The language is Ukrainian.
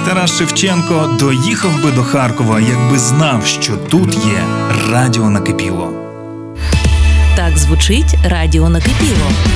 Тарас Шевченко доїхав би до Харкова, якби знав, що тут є радіо накипіло. Так звучить радіо накипіло.